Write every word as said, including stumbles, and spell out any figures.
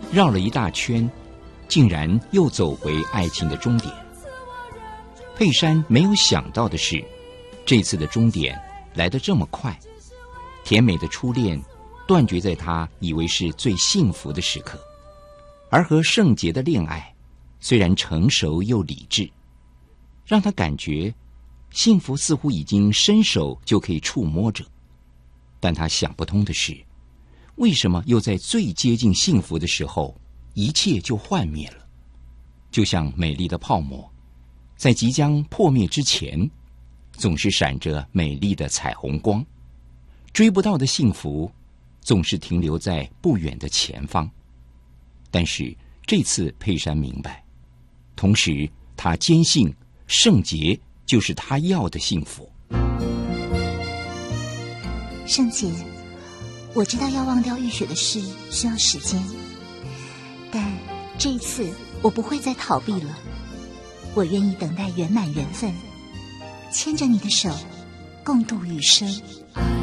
绕了一大圈，竟然又走回爱情的终点。佩珊没有想到的是，这次的终点来得这么快，甜美的初恋断绝在他以为是最幸福的时刻，而和圣洁的恋爱虽然成熟又理智，让他感觉幸福似乎已经伸手就可以触摸着。但他想不通的是，为什么又在最接近幸福的时候，一切就幻灭了？就像美丽的泡沫，在即将破灭之前，总是闪着美丽的彩虹光。追不到的幸福，总是停留在不远的前方。但是这次佩珊明白，同时她坚信圣洁就是她要的幸福。 圣洁，我知道要忘掉浴血的事需要时间，但这一次我不会再逃避了。我愿意等待圆满缘分，牵着你的手，共度余生。